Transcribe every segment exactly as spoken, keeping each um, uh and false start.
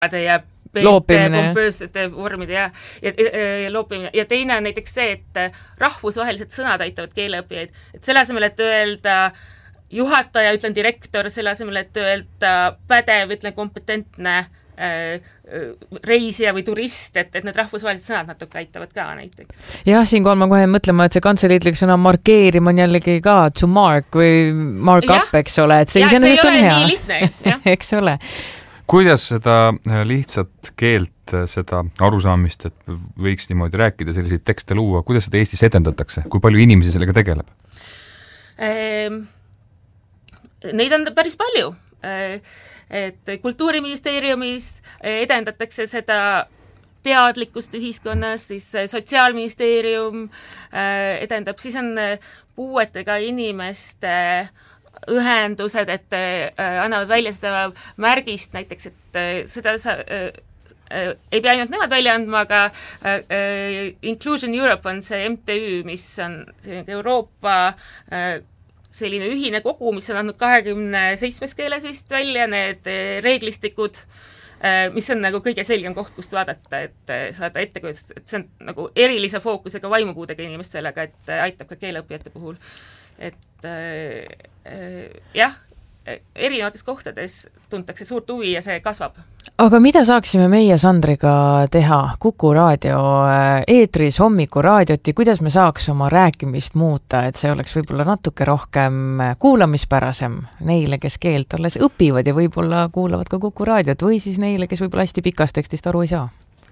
ja pompöössete vormide ja, ja, ja loopimine. Ja teine on näiteks see, et rahvusvahelised sõnad aitavad keeleõppijaid. Et selle asemel, et öelda juhataja, ütlen direktor, selle asemel, et öelda pädev, ütlen kompetentne reisija või turist, et, et need rahvusvahelised sõnad natuke aitavad ka näiteks. Jah, siinkohal ma kohe mõtlema, et see kantseliitlik sõna markeerima on jällegi ka to mark või mark ja, up, eks ole, et see iseenesest on hea. Lihtne, eks ole. Kuidas seda lihtsat keelt, seda arusaamist, et võiks niimoodi rääkida, selliseid tekste luua, kuidas seda Eestis edendatakse? Kui palju inimesi sellega tegeleb? Ehm, neid on päris palju. Et kultuuriministeeriumis edendatakse seda teadlikkust ühiskonnas, siis sotsiaalministeerium edendab, siis on puuetega inimeste ühendused, et annavad välja seda märgist näiteks, et seda sa, ei pea ainult nemad välja andma, aga Inclusion Europe on see M T Ü, mis on Euroopa selline ühine kogu, mis on andnud kahekümne seitsmes keeles vist välja need reeglistikud, mis on nagu kõige selgem koht, kust vaadata, et saada ettekujutust, et see on nagu erilise fookusega vaimupuudega inimestele, aga et aitab ka keeleõppijate puhul. Et äh, jah, erinevates kohtades tuntakse suurt huvi ja see kasvab. Aga mida saaksime meie Sandriga teha Kuku raadio eetris hommikuraadioti, kuidas me saaks oma rääkimist muuta, et see oleks võib-olla natuke rohkem kuulamispärasem neile, kes keelt alles õpivad ja võib-olla kuulavad ka Kuku raadiot või siis neile, kes võib-olla hästi pikast tekstist aru ei saa?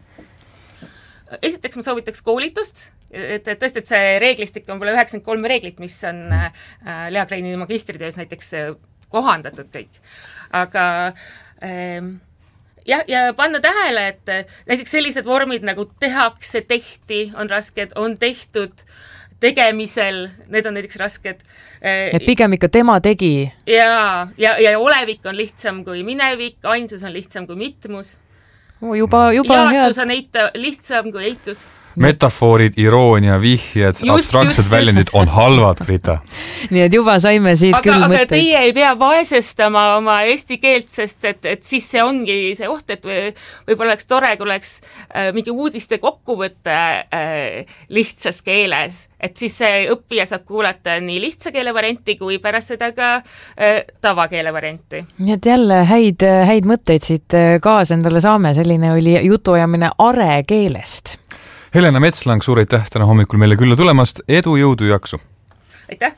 Esiteks ma soovitaks koolitust, et, et tõesti, et see reeglistik on võib-olla üheksakümmend kolm reeglit, mis on äh, Lea Kreini magistritöös näiteks kohandatud kõik. Aga ähm, ja, ja panna tähele, et näiteks sellised vormid nagu tehakse, tehti, on rasked, on tehtud, tegemisel, need on näiteks rasked. Et pigem ikka tema tegi. Ja, ja, ja olevik on lihtsam kui minevik, ainsus on lihtsam kui mitmus. Juba, juba Jaatus on eita, lihtsam kui eitus. Metafoorid, iroonia, vihjed, abstraktsed väljendid on halvad, Brita. Nii et juba saime siit aga, küll aga mõtteid. Aga teie ei pea vaesestama oma eesti keelt, sest et, et siis see ongi see oht, et või, võib-olla oleks tore, kui oleks äh, mingi uudiste kokkuvõte äh, lihtsas keeles. Et siis see õppija saab kuulata nii lihtsa keele varianti kui pärast seda ka äh, tavakeele varianti. Nii et jälle häid, häid mõtteid siit kaasa endale saame. Selline oli jutuajamine are keelest. Helena Metslang, suur aitäh täna hommikul meile külla tulemast. Edu, jõudu, jaksu. Aitäh.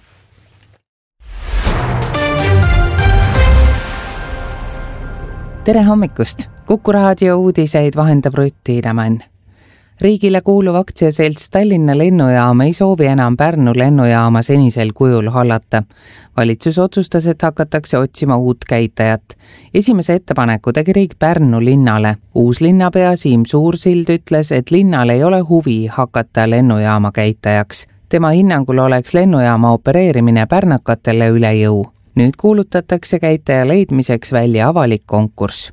Tere hommikust. Kuku raadio uudiseid vahendab Rutt Tiidemann. Riigile kuuluv aktsiaselts Tallinna lennujaama ei soovi enam Pärnu lennujaama senisel kujul hallata. Valitsus otsustas, et hakatakse otsima uut käitajat. Esimese ettepaneku tegi riik Pärnu linnale. Uus linnapea Siim Suursild ütles, et linnal ei ole huvi hakata lennujaama käitajaks. Tema hinnangul oleks lennujaama opereerimine pärnakatele üle jõu. Nüüd kuulutatakse käitaja leidmiseks välja avalik konkurss.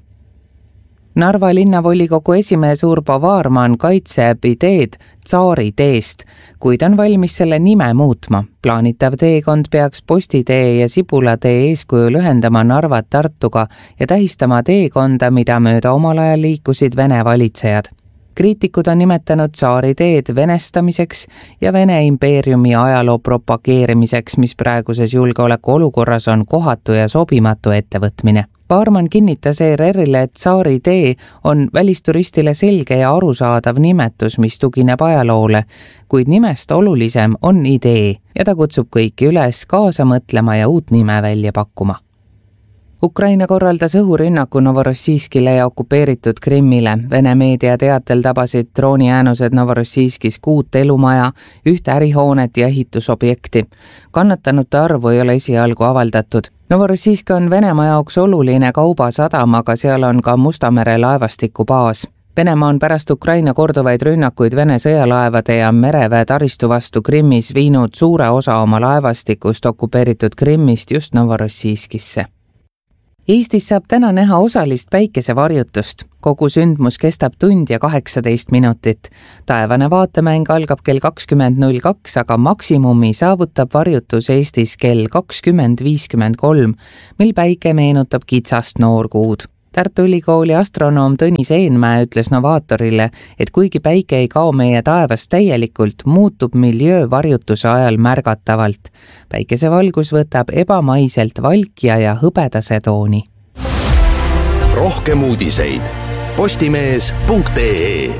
Narva linnavolikogu esimees Urbo Vaarman kaitseb ideed Tsaari teest, kuid on valmis selle nime muutma. Plaanitav teekond peaks Postitee ja Sibulatee eeskujul ühendama Narvat Tartuga ja tähistama teekonda, mida mööda omal ajal liikusid Vene valitsejad. Kriitikud on nimetanud Tsaari teed venestamiseks ja Vene impeeriumi ajaloo propageerimiseks, mis praeguses julgeoleku olukorras on kohatu ja sobimatu ettevõtmine. Vaarman kinnitas E R R-ile, et Tsaari tee on välisturistile selge ja arusaadav nimetus, mis tugineb ajaloole, kuid nimest olulisem on idee ja ta kutsub kõiki üles kaasa mõtlema ja uut nime välja pakkuma. Ukraina korraldas õhurünnaku Novorossijskile ja okupeeritud Krimmile. Vene meedia teatel tabasid drooniäänused Novorossijskis kuut elumaja, ühte ärihoonet ja ehitusobjekti. Kannatanute arvu ei ole esialgu avaldatud. Novorossijsk on Venemaa jaoks oluline kaubasadam, aga seal on ka Mustamere laevastikubaas. Venemaa on pärast Ukraina korduvaid rünnakuid Vene sõjalaevade ja mereväe taristu vastu Krimmis viinud suure osa oma laevastikust okupeeritud Krimmist just Novorossijskisse. Eestis saab täna näha osalist päikesevarjutust. Kogu sündmus kestab tund ja kaheksateist minutit. Taevane vaatemäng algab kell kakskümmend null kaks, aga maksimumi saavutab varjutus Eestis kell kakskümmend viiskümmend kolm, mil päike meenutab kitsast noorkuud. Tartu Ülikooli astronoom Tõnis Eenmäe ütles Novaatorile, et kuigi päike ei kao meie taevas täielikult, muutub miljöö varjutuse ajal märgatavalt. Päikesevalgus võtab ebamaiselt valkja ja hõbedase tooni. Rohkem uudiseid postimees punkt ee.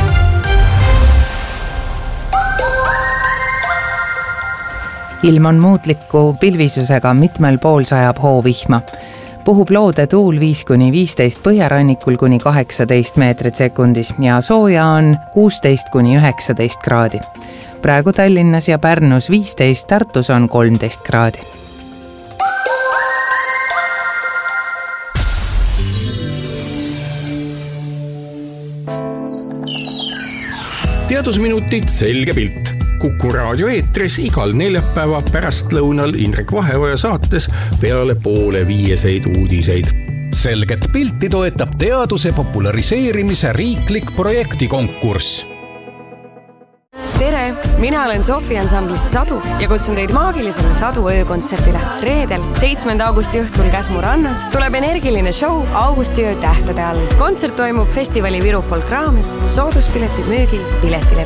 Ilm on muutliku pilvisusega, mitmel pool sajab hoovihma. Puhub loode tuul viis kuni viisteist põhjarannikul kuni kaheksateist meetrit sekundis ja sooja on kuusteist kuni üheksateist kraadi. Praegu Tallinnas ja Pärnus viisteist, Tartus on kolmteist kraadi. Teadusminutid selge pilt. Kuku raadio eetris igal neljapäeva pärastlõunal Indrek Vaheoja saates peale poole viieseid uudiseid. Selget pilti toetab teaduse populariseerimise riiklik projektikonkurss. Tere, mina olen Sofi ansamblist Sadu ja kutsun teid maagilisele Sadu öökontserdile. Reedel, seitsmenda augusti õhtul Käsmu rannas tuleb energiline show Augusti öö tähtede all. Kontsert toimub festivali Viru Folk raames, sooduspiletid müügil Piletilevis.